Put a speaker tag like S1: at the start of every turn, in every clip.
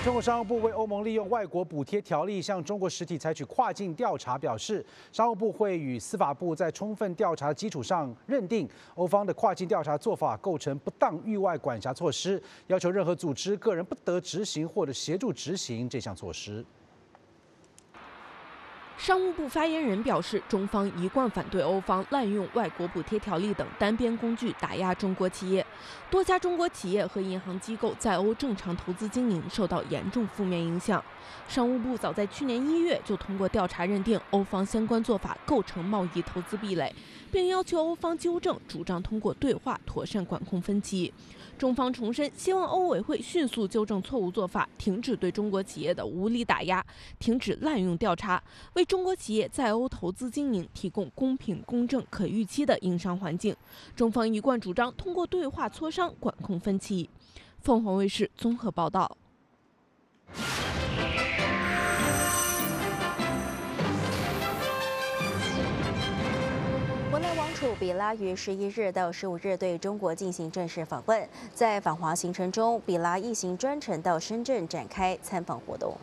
S1: 中国商务部为欧盟利用外国补贴条例向中国实体采取跨境调查表示，商务部会与司法部在充分调查的基础上，认定欧方的跨境调查做法构成不当域外管辖措施，要求任何组织、个人不得执行或者协助执行这项措施。
S2: 商务部发言人表示，中方一贯反对欧方滥用外国补贴条例等单边工具打压中国企业。多家中国企业和银行机构在欧正常投资经营受到严重负面影响。商务部早在去年1月就通过调查认定欧方相关做法构成贸易投资壁垒，并要求欧方纠正，主张通过对话妥善管控分歧。 中方重申，希望欧委会迅速纠正错误做法，停止对中国企业的无理打压，停止滥用调查，为中国企业在欧投资经营提供公平、公正、可预期的营商环境。中方一贯主张通过对话磋商管控分歧。凤凰卫视综合报道。
S3: 文莱王储比拉于11日到15日对中国进行正式访问，在访华行程中，比拉一行专程到深圳展开参访活动。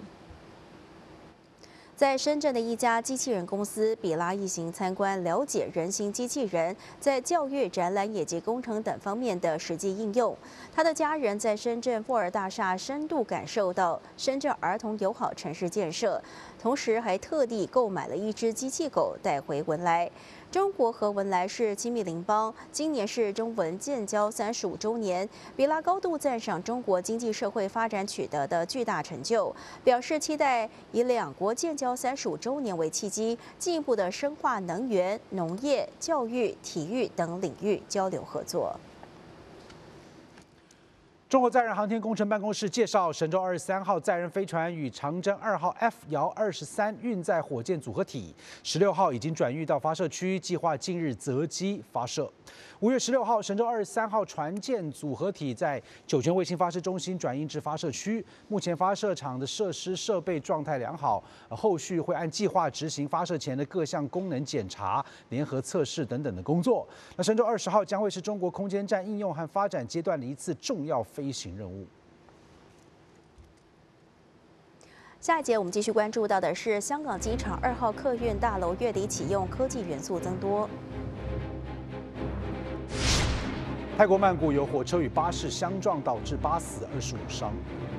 S3: 在深圳的一家机器人公司，比拉一行参观了解人形机器人在教育、展览以及工程等方面的实际应用。他的家人在深圳富尔大厦深度感受到深圳儿童友好城市建设，同时还特地购买了一只机器狗带回文莱。 中国和文莱是亲密邻邦，今年是中文建交35周年。比拉高度赞赏中国经济社会发展取得的巨大成就，表示期待以两国建交35周年为契机，进一步的深化能源、农业、教育、体育等领域交流合作。
S1: 中国载人航天工程办公室介绍，神舟23号载人飞船与长征2号 F 遥23运载火箭组合体16号已经转运到发射区，计划近日择机发射。5月16号，神舟23号船舰组合体在酒泉卫星发射中心转运至发射区，目前发射场的设施设备状态良好，后续会按计划执行发射前的各项功能检查、联合测试等等的工作。那神舟20号将会是中国空间站应用和发展阶段的一次重要飞行任务。
S3: 下一节我们继续关注到的是香港机场2号客运大楼月底启用，科技元素增多。
S1: 泰国曼谷有火车与巴士相撞，导致8死25伤。